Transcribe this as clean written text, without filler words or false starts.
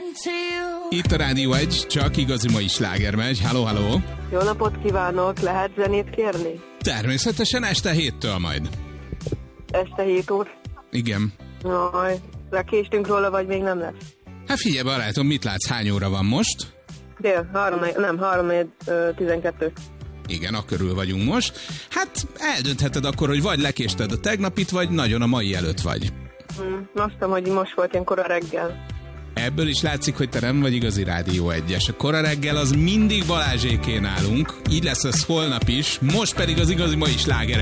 Itt a Rádió 1, csak igazi mai sláger megy. Halló, halló! Jó napot kívánok, lehet zenét kérni? Természetesen este 7-től majd. Este 7 óra? Igen. Jaj, lekéstünk róla, vagy még nem lesz? Hát figyelj barátom, mit látsz, hány óra van most? 3:12. Igen, akkörül vagyunk most. Hát eldöntheted akkor, hogy vagy lekésted a tegnapit, vagy nagyon a mai előtt vagy. Azt hiszem, hogy most volt ilyen kora reggel. Ebből is látszik, hogy te nem vagy igazi Rádió 1-es. A kora reggel az mindig Balázséké nálunk, így lesz ez holnap is, most pedig az igazi mai sláger.